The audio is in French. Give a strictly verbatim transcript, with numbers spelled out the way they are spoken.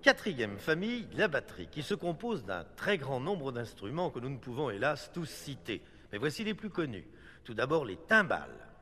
quatrième famille, la batterie, qui se compose d'un très grand nombre d'instruments que nous ne pouvons hélas tous citer. Mais voici les plus connus. Tout d'abord les timbales.